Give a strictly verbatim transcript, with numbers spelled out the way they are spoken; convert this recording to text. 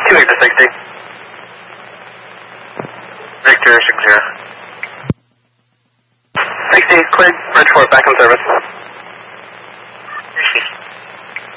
two Victor sixty. Victor six zero. sixty, cleared, Bridgeport, back in service.